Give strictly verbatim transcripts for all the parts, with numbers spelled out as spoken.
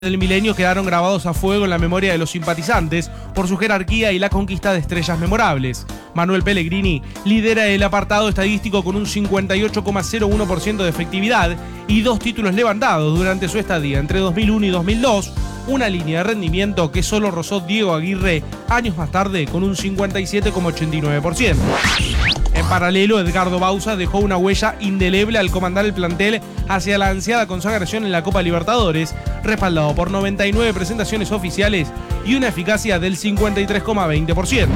del milenio quedaron grabados a fuego en la memoria de los simpatizantes por su jerarquía y la conquista de estrellas memorables. Manuel Pellegrini lidera el apartado estadístico con un cincuenta y ocho coma cero uno por ciento de efectividad y dos títulos levantados durante su estadía entre dos mil uno y dos mil dos, una línea de rendimiento que solo rozó Diego Aguirre años más tarde con un cincuenta y siete coma ochenta y nueve por ciento. En paralelo, Edgardo Bauza dejó una huella indeleble al comandar el plantel hacia la ansiada consagración en la Copa Libertadores, respaldado por noventa y nueve presentaciones oficiales y una eficacia del cincuenta y tres coma veinte por ciento.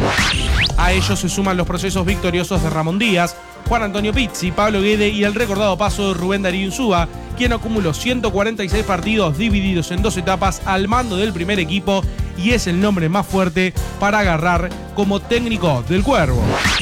A ellos se suman los procesos victoriosos de Ramón Díaz, Juan Antonio Pizzi, Pablo Guede y el recordado paso de Rubén Darío Insúa, quien acumuló ciento cuarenta y seis partidos divididos en dos etapas al mando del primer equipo y es el nombre más fuerte para agarrar como técnico del Cuervo.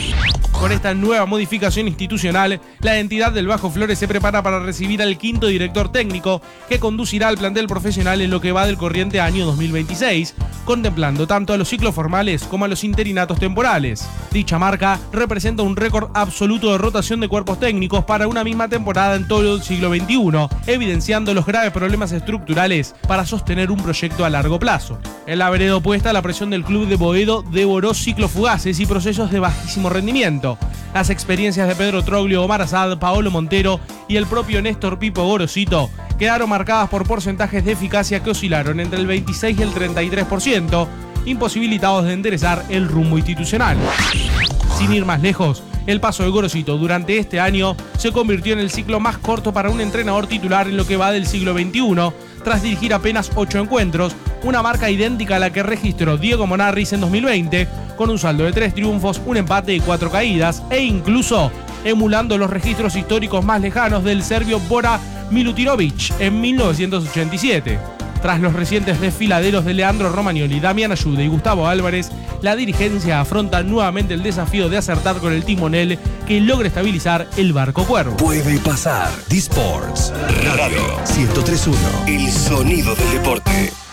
Con esta nueva modificación institucional, la entidad del Bajo Flores se prepara para recibir al quinto director técnico que conducirá al plantel profesional en lo que va del corriente año dos mil veintiséis, contemplando tanto a los ciclos formales como a los interinatos temporales. Dicha marca representa un récord absoluto de rotación de cuerpos técnicos para una misma temporada en todo el siglo veintiuno, evidenciando los graves problemas estructurales para sostener un proyecto a largo plazo. En la vereda opuesta, la presión del club de Boedo devoró ciclos fugaces y procesos de bajísimo rendimiento. Las experiencias de Pedro Troglio, Omar Asad, Paolo Montero y el propio Néstor Pipo Gorosito quedaron marcadas por porcentajes de eficacia que oscilaron entre el veintiséis y el treinta y tres por ciento, imposibilitados de enderezar el rumbo institucional. Sin ir más lejos, el paso de Gorosito durante este año se convirtió en el ciclo más corto para un entrenador titular en lo que va del siglo veintiuno, tras dirigir apenas ocho encuentros, una marca idéntica a la que registró Diego Monarriz en dos mil veinte, con un saldo de tres triunfos, un empate y cuatro caídas, e incluso emulando los registros históricos más lejanos del serbio Bora Milutinovic en mil novecientos ochenta y siete. Tras los recientes desfiladeros de Leandro Romagnoli, Damián Ayude y Gustavo Álvarez, la dirigencia afronta nuevamente el desafío de acertar con el timonel que logre estabilizar el barco Cuervo. Puede pasar. D-Sports Radio ciento tres punto uno. El sonido del deporte.